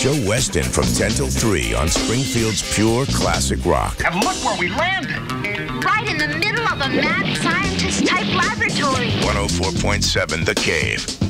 Joe Weston from 10 till 3 on Springfield's Pure Classic Rock. And look where we landed. Right in the middle of a mad scientist-type laboratory. 104.7 The Cave.